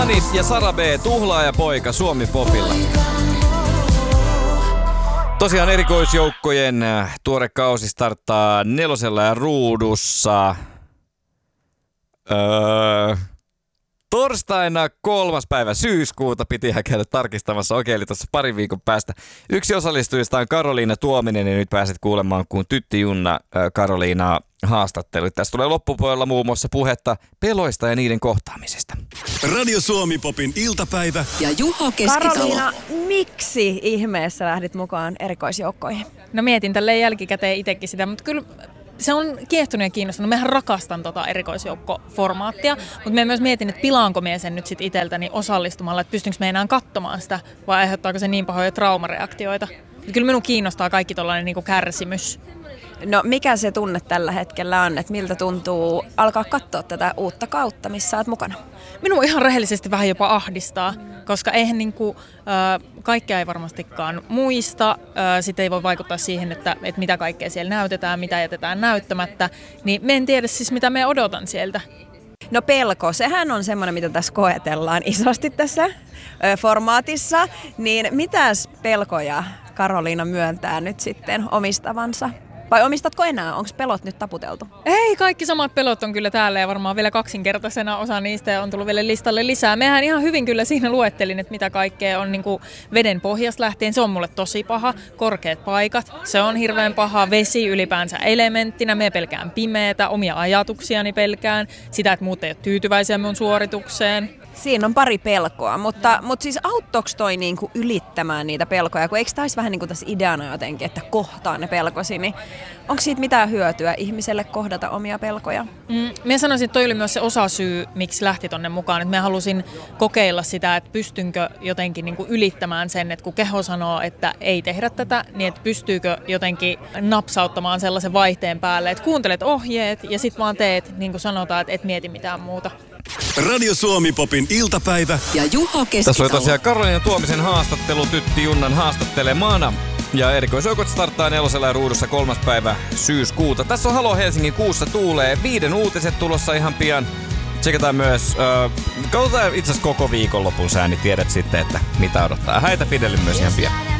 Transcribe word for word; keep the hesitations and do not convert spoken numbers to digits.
Ani ja Sara B, tuhlaaja poika Suomi Popilla. Tosiaan erikoisjoukkojen tuore kausi starttaa Nelosella ja Ruudussa. Öö, torstaina kolmas päivä syyskuuta, piti käydä tarkistamassa, okei, eli tuossa parin viikon päästä. Yksi osallistujista on Karoliina Tuominen, ja nyt pääset kuulemaan, kun Tytti Junna Karoliinaa haastattelu. Tässä tulee loppupuolella muun muassa puhetta peloista ja niiden kohtaamisesta. Radio Suomi Popin iltapäivä ja Juho Keskitalo. Karoliina, miksi ihmeessä lähdit mukaan erikoisjoukkoihin? No mietin tälleen jälkikäteen itsekin sitä, mutta kyllä se on kiehtonut ja kiinnostunut. Mehän rakastan tota erikoisjoukkoformaattia, mutta me myös mietin, että pilaanko me sen nyt sit itseltäni osallistumalla, että pystynkö me enää katsomaan sitä vai aiheuttaako se niin pahoja traumareaktioita. Ja kyllä minun kiinnostaa kaikki tollainen niinku kärsimys. No mikä se tunne tällä hetkellä on, että miltä tuntuu alkaa katsoa tätä uutta kautta, missä olet mukana? Minua ihan rehellisesti vähän jopa ahdistaa, koska eihän niinku, äh, kaikkea ei varmastikaan muista, äh, sitten ei voi vaikuttaa siihen, että, että mitä kaikkea siellä näytetään, mitä jätetään näyttämättä, niin me en tiedä siis mitä me odotan sieltä. No pelko, sehän on semmoinen, mitä tässä koetellaan isosti tässä ö, formaatissa, niin mitäs pelkoja Karoliina myöntää nyt sitten omistavansa? Vai omistatko enää? Onko pelot nyt taputeltu? Ei, kaikki samat pelot on kyllä täällä ja varmaan vielä kaksinkertaisena osa niistä on tullut vielä listalle lisää. Mehän ihan hyvin kyllä siinä luettelin, että mitä kaikkea on niin kuin veden pohjasta lähtien. Se on mulle tosi paha. Korkeat paikat, se on hirveän paha. Vesi ylipäänsä elementtinä. Me pelkään pimeätä, omia ajatuksiani pelkään. Sitä, että muut ei ole tyytyväisiä mun suoritukseen. Siinä on pari pelkoa, mutta, mutta siis auttoiko toi niinku ylittämään niitä pelkoja? Kun eikö taisi vähän niin kuin tässä ideana jotenkin, että kohtaa ne pelkosi, niin onko siitä mitään hyötyä ihmiselle kohdata omia pelkoja? Mm, minä sanoisin, että toi oli myös se osasyy, miksi lähti tonne mukaan. Että minä halusin kokeilla sitä, että pystynkö jotenkin niinku ylittämään sen, että kun keho sanoo, että ei tehdä tätä, niin että pystyykö jotenkin napsauttamaan sellaisen vaihteen päälle, että kuuntelet ohjeet ja sitten vaan teet, niin kuin sanotaan, että et mieti mitään muuta. Radio Suomi Popin iltapäivä ja Juho Keskitalo. Tässä oli tosiaan Karoliina Tuomisen haastattelu Tytti Junnan haastattelemana. Ja erikoisjoukot starttaa Nelosella ja Ruudussa kolmas päivä syyskuuta. Tässä on Halo Helsingin kuussa tuulee. Viiden uutiset tulossa ihan pian. Tsekataan myös, äh, katsotaan itse asiassa koko viikonlopun sää, niin tiedät sitten, että mitä odottaa. Häitä pidelle myös ihan pian.